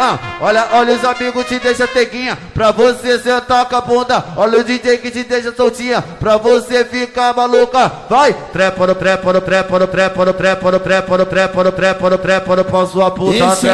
teguinha. Olha os amigos te deixa teguinha. Pra você sentar com a bunda. Olha o DJ que te deixa soltinha. Pra você ficar maluca. Vai! Trepa no trepa no trepa no trepa no trepa no trepa no trepa no trepa no trepa no trepa no pau sua puta.